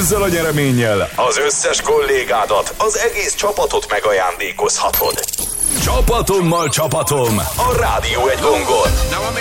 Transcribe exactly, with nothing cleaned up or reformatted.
Ezzel a nyereménnyel az összes kollégádat, az egész csapatot megajándékozhatod. Csapatommal csapatom a Rádió egy gongon.